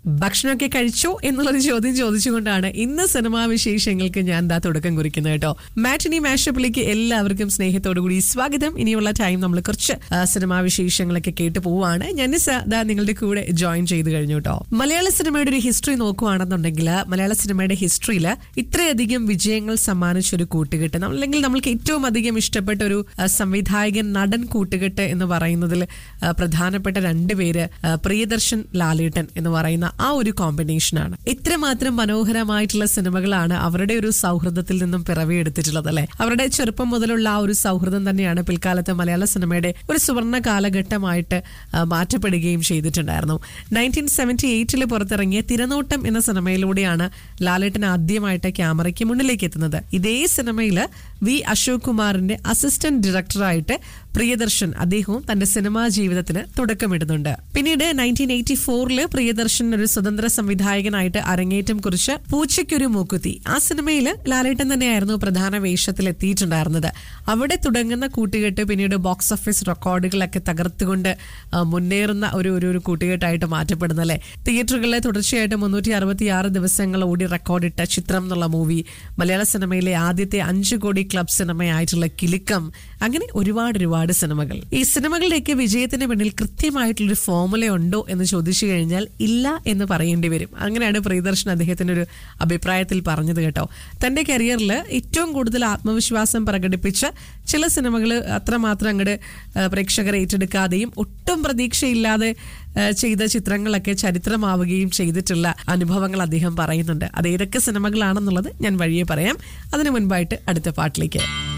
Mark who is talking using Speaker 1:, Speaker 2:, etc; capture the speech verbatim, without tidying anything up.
Speaker 1: ഭക്ഷണമൊക്കെ കഴിച്ചോ എന്നുള്ളൊരു ചോദ്യം ചോദിച്ചുകൊണ്ടാണ് ഇന്ന് സിനിമാ വിശേഷങ്ങൾക്ക് ഞാൻ ദാ തുടക്കം കുറിക്കുന്നത് കേട്ടോ. മാറ്റിനി മാഷപ്പിലേക്ക് എല്ലാവർക്കും സ്നേഹത്തോടു കൂടി സ്വാഗതം. ഇനിയുള്ള ടൈം നമ്മൾ കുറച്ച് സിനിമാ വിശേഷങ്ങളൊക്കെ കേട്ട് പോവാണ്. ഞാൻ ദാ നിങ്ങളുടെ കൂടെ ജോയിൻ ചെയ്ത് കഴിഞ്ഞു കേട്ടോ. മലയാള സിനിമയുടെ ഒരു ഹിസ്റ്ററി നോക്കുകയാണെന്നുണ്ടെങ്കിൽ മലയാള സിനിമയുടെ ഹിസ്റ്ററിയിൽ ഇത്രയധികം വിജയങ്ങൾ സമ്മാനിച്ചൊരു കൂട്ടുകെട്ട്, അല്ലെങ്കിൽ നമ്മൾക്ക് ഏറ്റവും അധികം ഇഷ്ടപ്പെട്ട ഒരു സംവിധായകൻ നടൻ കൂട്ടുകെട്ട് എന്ന് പറയുന്നതിൽ പ്രധാനപ്പെട്ട രണ്ടുപേര് പ്രിയദർശൻ ലാലേട്ടൻ എന്ന് പറയുന്ന ആ ഒരു കോമ്പിനേഷനാണ്. ഇത്രമാത്രം മനോഹരമായിട്ടുള്ള സിനിമകളാണ് അവരുടെ ഒരു സൗഹൃദത്തിൽ നിന്നും പിറവിയെടുത്തിട്ടുള്ളത് അല്ലെ. അവരുടെ ചെറുപ്പം മുതലുള്ള ആ ഒരു സൗഹൃദം തന്നെയാണ് പിൽക്കാലത്ത് മലയാള സിനിമയുടെ ഒരു സുവർണ കാലഘട്ടമായിട്ട് മാറ്റപ്പെടുകയും ചെയ്തിട്ടുണ്ടായിരുന്നു. നയൻറ്റീൻ സെവന്റി എയ്റ്റില് പുറത്തിറങ്ങിയ തിരനോട്ടം എന്ന സിനിമയിലൂടെയാണ് ലാലേട്ടൻ ആദ്യമായിട്ട് ക്യാമറയ്ക്ക് മുന്നിലേക്ക് എത്തുന്നത്. ഇതേ സിനിമയിൽ വി അശോക് കുമാറിന്റെ അസിസ്റ്റന്റ് ഡയറക്ടറായിട്ട് പ്രിയദർശൻ അദ്ദേഹവും തന്റെ സിനിമാ ജീവിതത്തിന് തുടക്കമിടുന്നുണ്ട്. പിന്നീട് നയൻറ്റീൻ എയ്റ്റി ഫോറില് പ്രിയദർശൻ ഒരു സ്വതന്ത്ര സംവിധായകനായിട്ട് അരങ്ങേറ്റം കുറിച്ച് പൂച്ചയ്ക്കൊരു മൂക്കുത്തി ആ സിനിമയിൽ ലാലേട്ടൻ തന്നെയായിരുന്നു പ്രധാന വേഷത്തിൽ എത്തിയിട്ടുണ്ടായിരുന്നത്. അവിടെ തുടങ്ങുന്ന കൂട്ടുകെട്ട് പിന്നീട് ബോക്സ് ഓഫീസ് റെക്കോർഡുകളൊക്കെ തകർത്തുകൊണ്ട് മുന്നേറുന്ന ഒരു ഒരു കൂട്ടുകെട്ടായിട്ട് മാറ്റപ്പെടുന്നല്ലേ. തിയേറ്ററുകളിലെ തുടർച്ചയായിട്ട് മുന്നൂറ്റി അറുപത്തി ആറ് ദിവസങ്ങൾ ഓടി റെക്കോർഡിട്ട ചിത്രം എന്നുള്ള മൂവി, മലയാള സിനിമയിലെ ആദ്യത്തെ അഞ്ചു കോടി ക്ലബ് സിനിമയായിട്ടുള്ള കിലുക്കം, അങ്ങനെ ഒരുപാട് ഒരുപാട് സിനിമകൾ. ഈ സിനിമകളുടെയൊക്കെ വിജയത്തിന് പിന്നിൽ കൃത്യമായിട്ടുള്ളൊരു ഫോർമുല ഉണ്ടോ എന്ന് ചോദിച്ചു കഴിഞ്ഞാൽ ഇല്ല എന്ന് പറയേണ്ടി വരും. അങ്ങനെയാണ് പ്രിയദർശൻ അദ്ദേഹത്തിന്റെ ഒരു അഭിപ്രായത്തിൽ പറഞ്ഞത് കേട്ടോ. തന്റെ കരിയറിൽ ഏറ്റവും കൂടുതൽ ആത്മവിശ്വാസം പ്രകടിപ്പിച്ച ചില സിനിമകൾ അത്രമാത്രം അങ്ങോട്ട് പ്രേക്ഷകരെ ഏറ്റെടുക്കാതെയും ഒട്ടും പ്രതീക്ഷയില്ലാതെ ചെയ്ത ചിത്രങ്ങളൊക്കെ ചരിത്രമാവുകയും ചെയ്തിട്ടുള്ള അനുഭവങ്ങൾ അദ്ദേഹം പറയുന്നുണ്ട്. അത് ഏതൊക്കെ സിനിമകളാണെന്നുള്ളത് ഞാൻ വഴിയെ പറയാം. അതിനു മുൻപായിട്ട് അടുത്ത പാട്ടിലേക്ക്.